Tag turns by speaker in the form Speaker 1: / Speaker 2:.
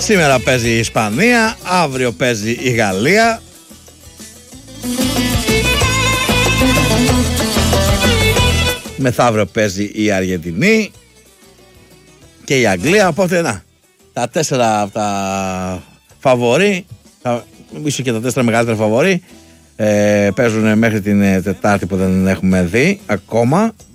Speaker 1: Σήμερα παίζει η Ισπανία, αύριο παίζει η Γαλλία. Μεθαύριο παίζει η Αργεντινή και η Αγγλία, οπότε να, τα 4 από τα φαβορί, ίσως και τα 4 μεγαλύτερα φαβορί, παίζουν μέχρι την Τετάρτη που δεν έχουμε δει ακόμα.